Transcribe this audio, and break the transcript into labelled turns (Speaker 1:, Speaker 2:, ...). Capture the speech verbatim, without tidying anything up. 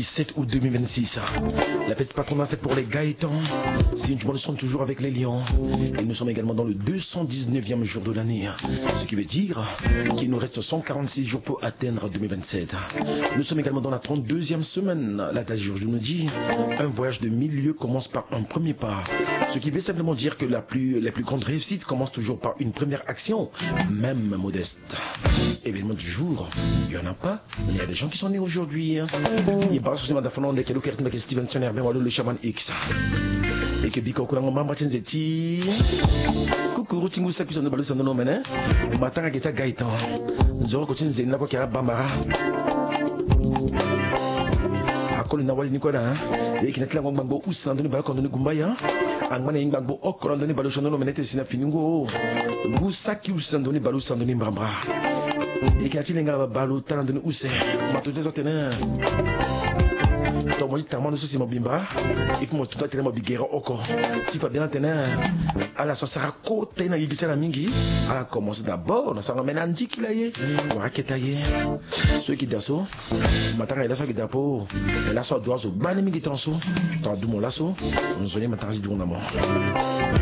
Speaker 1: dix-sept août deux mille vingt-six. La fête patronale c'est pour les Gaëtans. Si nous sommes toujours avec les Lions. Et nous sommes également dans le deux cent dix-neuvième jour de l'année. Ce qui veut dire qu'il nous reste cent quarante-six jours pour atteindre deux mille vingt-sept. Nous sommes également dans la trente-deuxième semaine. La date du jour nous dit un voyage de mille lieues commence par un premier pas. Ce qui veut simplement dire que la plus, les plus grandes réussites commencent toujours par une première action, même modeste. Événement du jour, il n'y en a pas, mais il y a des gens qui sont nés aujourd'hui. Il parle sur ce Fernand de Kelouker, mais Steven Sonner, le chaman X. Et que Biko Koulangoma Martin Zeti. Coucou, Routingou Sakus en Balou Sandono Mene. Matin à Geta Gaëtan. Zoro Kotin Zena Kokera Bamara. Akoli na wali Nicola. Et qui n'est là Bango Ousan de Balcon de Gumbaya. Angmane Ingbango Okron de Balou Sandono Menete Sina Finingo. Gusaki Ousan de Balou Sandono Mbambra. Et qui a dit que Balou Talan de Ousse. Matouté Zotena. Donc moi je t'amène aussi mon bimba. Il faut me tout tellement biguera encore. Il faut bien tenir à la sauce à côté na yigisa la mingi. À la commencer d'abord, on s'en ramène un dit qu'il a yé. On va quêter. Ceux qui dasso, matin il a ça qui d'apo. La sauce d'oiseau, ban mingi tanso. Dans du mon lasso, on se met matin du jour d'amour.